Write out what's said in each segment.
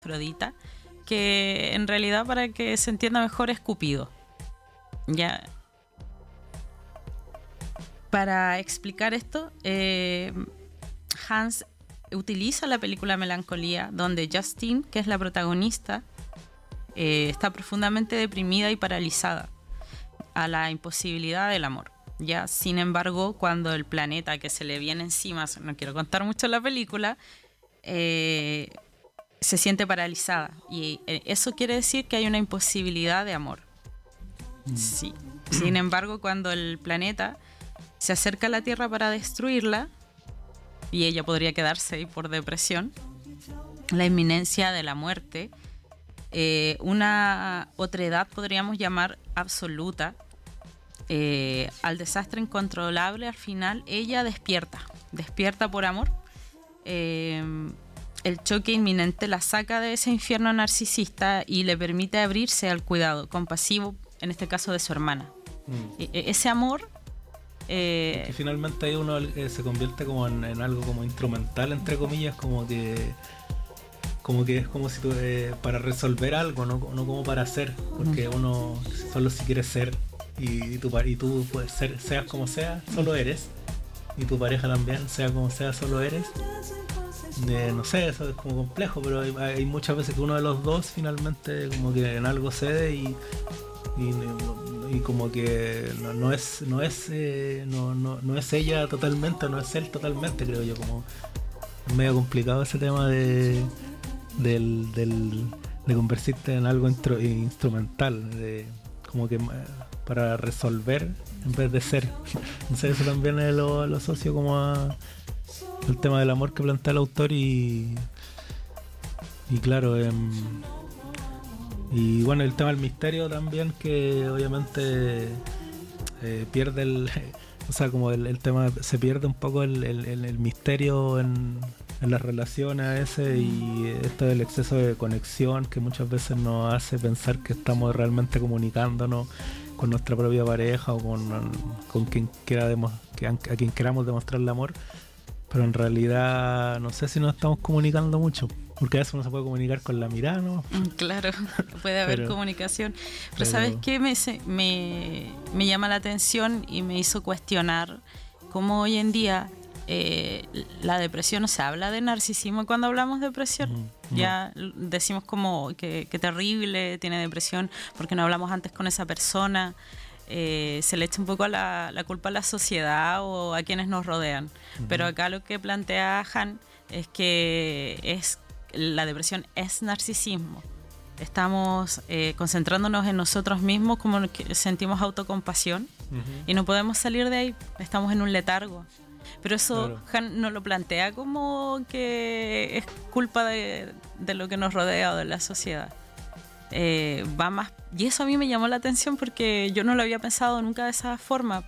Afrodita, que en realidad, para que se entienda mejor, es Cupido. Ya. Para explicar esto, Hans utiliza la película Melancolía, donde Justine, que es la protagonista, está profundamente deprimida y paralizada a la imposibilidad del amor. Ya, sin embargo, cuando el planeta que se le viene encima, no quiero contar mucho la película, se siente paralizada, y eso quiere decir que hay una imposibilidad de amor. Sí. Sin embargo, cuando el planeta se acerca a la Tierra para destruirla, y ella podría quedarse ahí por depresión, la inminencia de la muerte, una otredad podríamos llamar absoluta, al desastre incontrolable, al final ella despierta por amor. El choque inminente la saca de ese infierno narcisista y le permite abrirse al cuidado compasivo, en este caso de su hermana. Ese amor, que finalmente ahí uno se convierte como en algo como instrumental, entre comillas, como que es como si tú, para resolver algo, no como para hacer, porque uno solo si quiere ser, y tú puedes ser, seas como sea, solo eres, y tu pareja también, sea como sea, solo eres. No sé, eso es como complejo, pero hay muchas veces que uno de los dos finalmente como que en algo cede y como que no es ella totalmente, no es él totalmente, creo yo. Como es medio complicado ese tema de convertirte en algo instrumental, de como que para resolver en vez de ser. No sé, eso también lo asocio como el tema del amor que plantea el autor, y claro, y bueno, el tema del misterio también, que obviamente pierde o sea, como el tema, se pierde un poco el misterio en las relaciones a veces, y esto del exceso de conexión que muchas veces nos hace pensar que estamos realmente comunicándonos con nuestra propia pareja o con quien quiera a quien queramos demostrar el amor, pero en realidad no sé si nos estamos comunicando mucho, porque a veces uno se puede comunicar con la mirada, ¿no? Claro, puede haber comunicación, pero ¿sabes qué? Me llama la atención y me hizo cuestionar cómo hoy en día la depresión, no se habla de narcisismo cuando hablamos de depresión. Ya decimos como que terrible, tiene depresión, porque no hablamos antes con esa persona. Se le echa un poco la culpa a la sociedad o a quienes nos rodean. Pero acá lo que plantea Han es que la depresión es narcisismo. Estamos concentrándonos en nosotros mismos, como que sentimos autocompasión, y no podemos salir de ahí, estamos en un letargo. Pero eso, claro, Han no lo plantea como que es culpa de lo que nos rodea o de la sociedad. Va más, y eso a mí me llamó la atención porque yo no lo había pensado nunca de esa forma.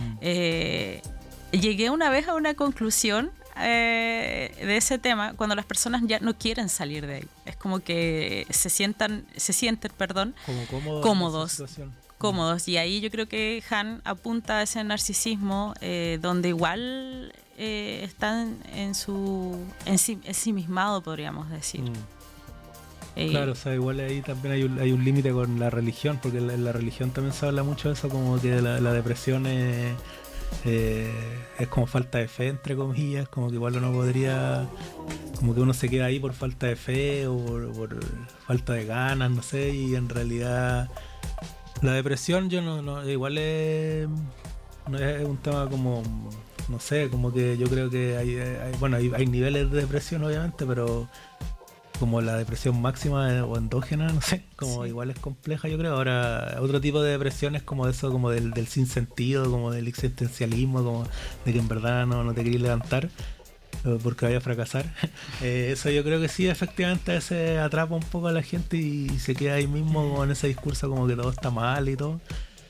Llegué una vez a una conclusión de ese tema cuando las personas ya no quieren salir de ahí. Es como que se sienten, como cómodos, y ahí yo creo que Han apunta a ese narcisismo, donde igual están ensimismado, podríamos decir. Claro, o sea, igual ahí también hay un límite con la religión, porque en la religión también se habla mucho de eso, como que la depresión es como falta de fe, entre comillas, como que igual uno podría, como que uno se queda ahí por falta de fe o por falta de ganas, no sé, y en realidad la depresión yo no igual no es un tema como, no sé, como que yo creo que hay niveles de depresión obviamente, pero como la depresión máxima o endógena, no sé, como igual es compleja, yo creo. Ahora, otro tipo de depresión es como de eso, como del sinsentido, como del existencialismo, como de que en verdad no te querís levantar porque vaya a fracasar. Eso yo creo que sí, efectivamente, se atrapa un poco a la gente y se queda ahí mismo con ese discurso como que todo está mal y todo.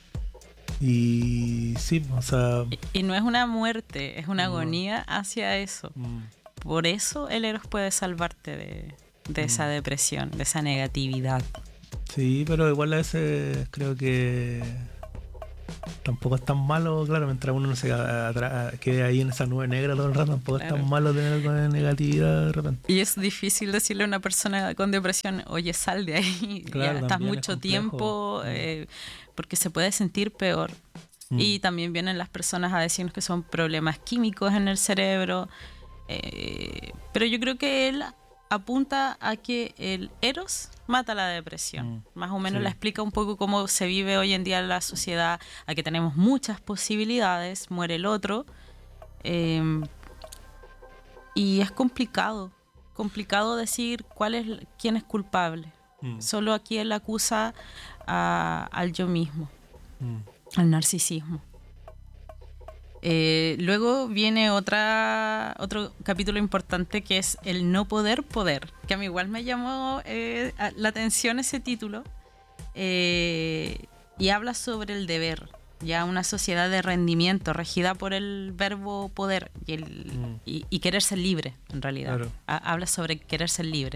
Y sí, o sea... Y no es una muerte, es una agonía hacia eso. Por eso el Eros puede salvarte de esa depresión, de esa negatividad. Sí, pero igual a veces creo que tampoco es tan malo, claro, mientras uno no se quede ahí en esa nube negra todo el rato, tampoco es tan malo tener algo de negatividad de repente. Y es difícil decirle a una persona con depresión, oye, sal de ahí, claro, ya estás mucho tiempo, porque se puede sentir peor. Y también vienen las personas a decirnos que son problemas químicos en el cerebro, pero yo creo que él apunta a que el eros mata la depresión. Más o menos le explica un poco cómo se vive hoy en día en la sociedad, a que tenemos muchas posibilidades, muere el otro, y es complicado decir quién es culpable. Solo aquí él acusa al yo mismo, al narcisismo. Luego viene otro capítulo importante, que es el no poder, que a mí igual me llamó la atención ese título, y habla sobre el deber, ya una sociedad de rendimiento regida por el verbo poder y querer ser libre, en realidad. Claro. Habla sobre querer ser libre.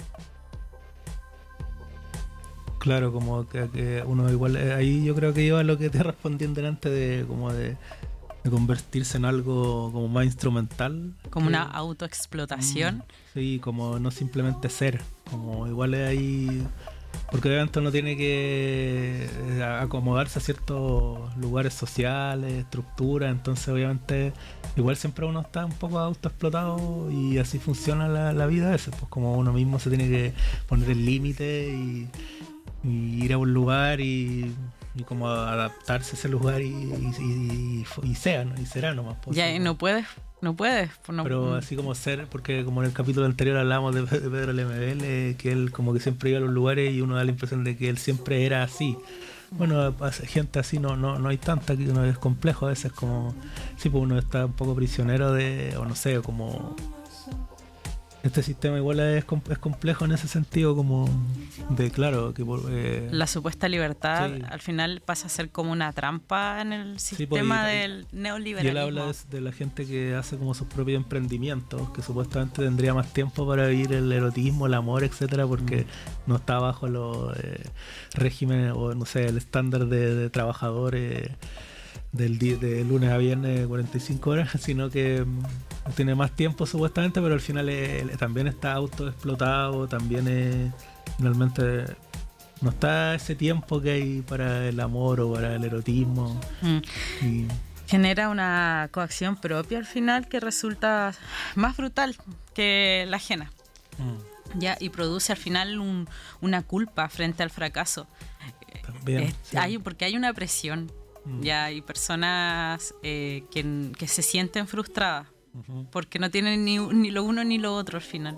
Claro, como que uno igual, ahí yo creo que iba a lo que te respondí delante de convertirse en algo como más instrumental. Como una autoexplotación. Sí, como no simplemente ser. Como igual es ahí. Porque obviamente uno tiene que acomodarse a ciertos lugares sociales, estructuras. Entonces, obviamente, igual siempre uno está un poco autoexplotado y así funciona la vida a veces. Pues como uno mismo se tiene que poner el límite y ir a un lugar y como adaptarse a ese lugar y sea, ¿no? Y será nomás. Pues, ya, no puedes. Pero así como ser, porque como en el capítulo anterior hablábamos de Pedro Lemebel, que él como que siempre iba a los lugares y uno da la impresión de que él siempre era así. Bueno, gente así no hay tanta, que uno es complejo a veces, como sí, pues uno está un poco prisionero o no sé, como este sistema igual es complejo en ese sentido, como de, claro, que la supuesta libertad al final pasa a ser como una trampa en el sistema del neoliberalismo. Y él habla de la gente que hace como sus propios emprendimientos, que supuestamente tendría más tiempo para vivir el erotismo, el amor, etcétera, porque no está bajo los regímenes o no sé, el estándar de trabajadores de lunes a viernes 45 horas, sino que tiene más tiempo supuestamente, pero al final también está autoexplotado, también finalmente no está ese tiempo que hay para el amor o para el erotismo. Y genera una coacción propia al final que resulta más brutal que la ajena. Ya, y produce al final una culpa frente al fracaso. También, porque hay una presión. Ya hay personas que se sienten frustradas porque no tienen ni lo uno ni lo otro al final.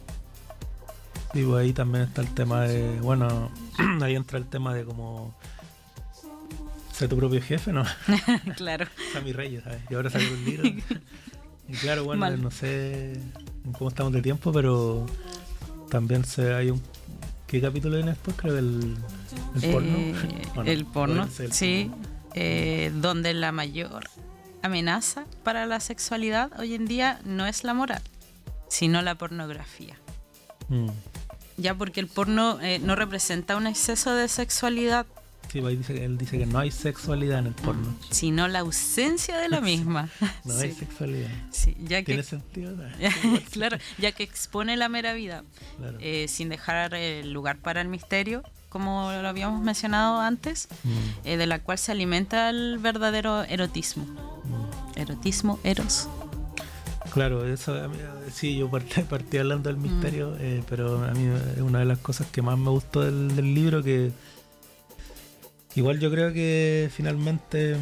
Sí, pues ahí también está el tema de, bueno, ahí entra el tema de como ser tu propio jefe, ¿no? Claro. Sammy Reyes, ¿sabes? Y ahora salió un libro. Y claro, bueno, no sé cómo estamos de tiempo, pero también hay un... ¿Qué capítulo viene después? Creo que el porno. Bueno, el porno, sí. Donde la mayor amenaza para la sexualidad hoy en día no es la moral, sino la pornografía. Ya, porque el porno no representa un exceso de sexualidad. Sí, él dice que no hay sexualidad en el porno, sino la ausencia de la misma. No hay sexualidad. Sí, ¿Tiene sentido? Claro, ya que expone la mera vida, claro. Sin dejar lugar para el misterio, como lo habíamos mencionado antes, de la cual se alimenta el verdadero erotismo. Erotismo, eros. Claro, eso sí, yo partí hablando del misterio, pero a mí es una de las cosas que más me gustó del libro, que igual yo creo que finalmente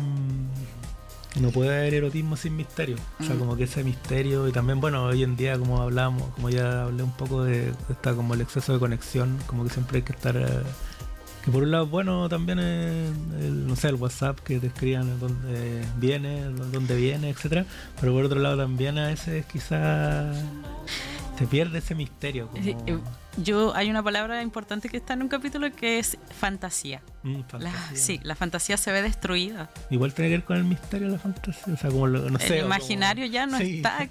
no puede haber erotismo sin misterio. O sea, como que ese misterio, y también, bueno, hoy en día, como hablamos, como ya hablé un poco de esta, como el exceso de conexión, como que siempre hay que estar... que por un lado, bueno, también no sé, el WhatsApp, que te escriban dónde viene, etcétera. Pero por otro lado también a veces quizás se pierde ese misterio. Como... hay una palabra importante que está en un capítulo que es fantasía. Fantasía. La fantasía se ve destruida. Igual tiene que ver con el misterio la fantasía. O sea, como no sé. El imaginario como... ya no está.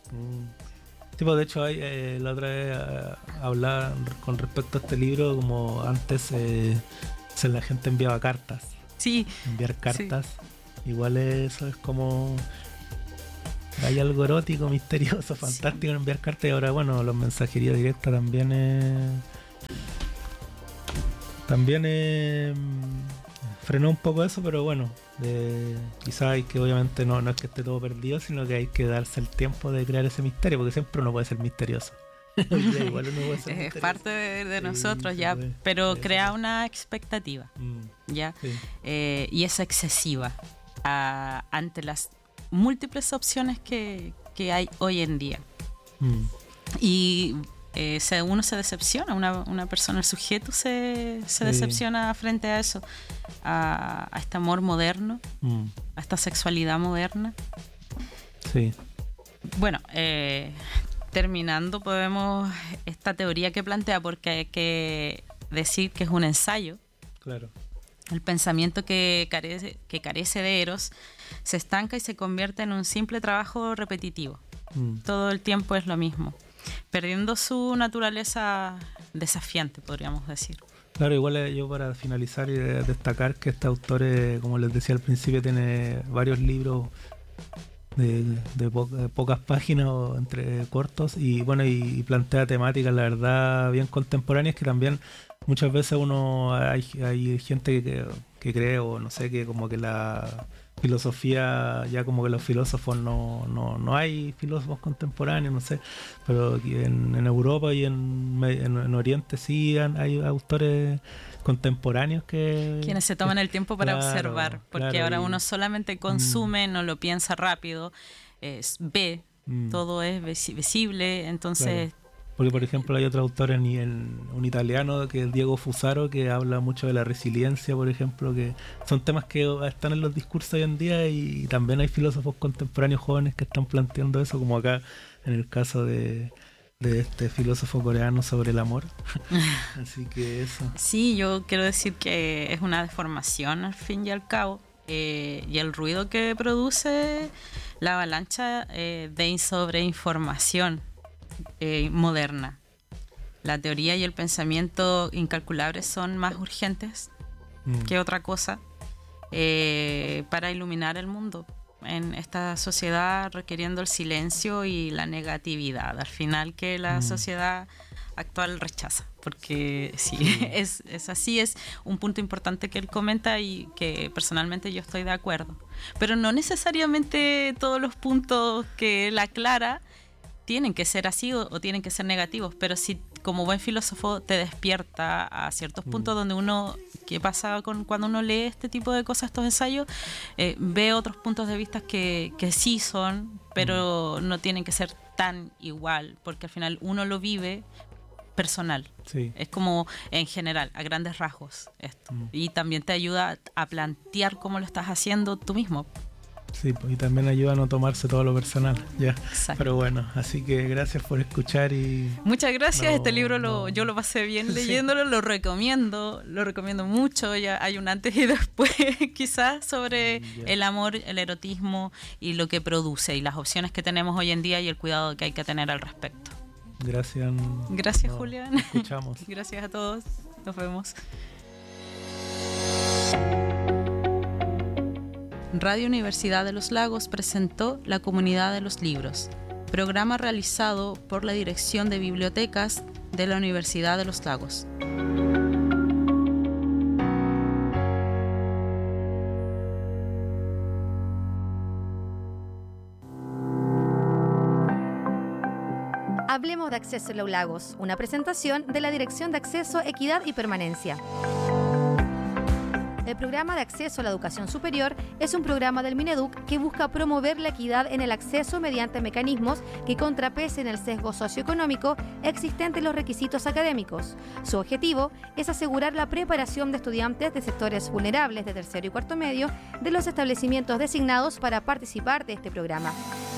Sí, pues de hecho la otra vez hablaba con respecto a este libro, como antes la gente enviaba cartas. Sí. Enviar cartas. Sí. Igual eso es como... Hay algo erótico, misterioso, fantástico en enviar cartas. Y ahora, bueno, los mensajería directa también frenó un poco eso, pero bueno, quizás hay que, obviamente no es que esté todo perdido, sino que hay que darse el tiempo de crear ese misterio, porque siempre uno puede ser misterioso. Igual uno puede ser es parte de nosotros, sí, ya, pero crea una expectativa, ya, sí. Y es excesiva ante las múltiples opciones que hay hoy en día. Y uno se decepciona, una persona, el sujeto se decepciona frente a eso, a este amor moderno, a esta sexualidad moderna. Sí. Bueno, terminando, podemos esta teoría que plantea, porque hay que decir que es un ensayo. Claro. El pensamiento que carece de eros se estanca y se convierte en un simple trabajo repetitivo. Todo el tiempo es lo mismo, perdiendo su naturaleza desafiante, podríamos decir. Claro, igual yo para finalizar y destacar que este autor, como les decía al principio, tiene varios libros de pocas páginas o entre cortos, y bueno, y plantea temáticas, la verdad, bien contemporáneas, que también muchas veces hay gente que cree, o no sé, que como que la filosofía, ya como que los filósofos no hay filósofos contemporáneos, no sé, pero aquí en Europa y en Oriente sí hay autores contemporáneos quienes se toman el tiempo para observar, porque ahora uno solamente consume, no lo piensa rápido, ve, todo es visible, entonces... Claro. Porque, por ejemplo, hay otro autor un italiano, que es Diego Fusaro, que habla mucho de la resiliencia, por ejemplo, que son temas que están en los discursos hoy en día, y también hay filósofos contemporáneos jóvenes que están planteando eso, como acá en el caso de este filósofo coreano sobre el amor. Así que eso. Sí, yo quiero decir que es una deformación al fin y al cabo, y el ruido que produce la avalancha de sobreinformación moderna. La teoría y el pensamiento incalculables son más urgentes que otra cosa para iluminar el mundo en esta sociedad, requiriendo el silencio y la negatividad al final que la sociedad actual rechaza, porque sí. es así, es un punto importante que él comenta y que personalmente yo estoy de acuerdo, pero no necesariamente todos los puntos que él aclara tienen que ser así o tienen que ser negativos, pero si como buen filósofo te despierta a ciertos puntos donde ¿qué pasa cuando uno lee este tipo de cosas, estos ensayos? Ve otros puntos de vista que sí son, pero no tienen que ser tan igual, porque al final uno lo vive personal. Sí. Es como en general, a grandes rasgos esto. Y también te ayuda a plantear cómo lo estás haciendo tú mismo. Sí, y también ayuda a no tomarse todo lo personal, ya. Exacto. Pero bueno, así que gracias por escuchar y... Muchas gracias, este libro yo lo pasé bien leyéndolo, sí. Lo recomiendo mucho, ya hay un antes y después quizás sobre el amor, el erotismo y lo que produce y las opciones que tenemos hoy en día y el cuidado que hay que tener al respecto. Gracias, Julián. Escuchamos. Gracias a todos, nos vemos. Radio Universidad de los Lagos presentó La Comunidad de los Libros, programa realizado por la Dirección de Bibliotecas de la Universidad de los Lagos. Hablemos de Acceso en los Lagos, una presentación de la Dirección de Acceso, Equidad y Permanencia. El programa de acceso a la educación superior es un programa del Mineduc que busca promover la equidad en el acceso mediante mecanismos que contrapesen el sesgo socioeconómico existente en los requisitos académicos. Su objetivo es asegurar la preparación de estudiantes de sectores vulnerables de tercero y cuarto medio de los establecimientos designados para participar de este programa.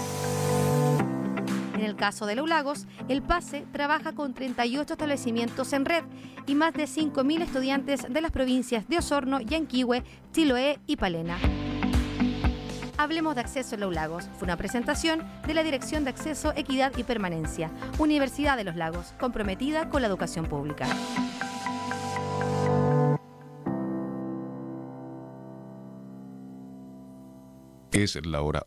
En el caso de los Lagos, el PASE trabaja con 38 establecimientos en red y más de 5.000 estudiantes de las provincias de Osorno, Yanquihue, Chiloé y Palena. Hablemos de Acceso en los Lagos. Fue una presentación de la Dirección de Acceso, Equidad y Permanencia, Universidad de los Lagos, comprometida con la educación pública. Es la hora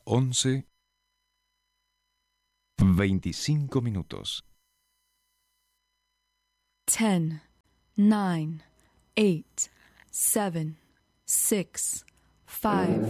11:25. 10, 9, 8, 7, 6, 5,